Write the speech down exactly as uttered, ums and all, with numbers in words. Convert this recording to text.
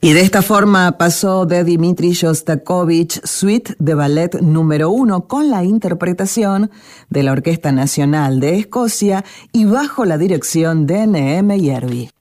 Y de esta forma pasó de Dmitri Shostakovich Suite de Ballet número uno con la interpretación de la Orquesta Nacional de Escocia y bajo la dirección de Neeme Järvi.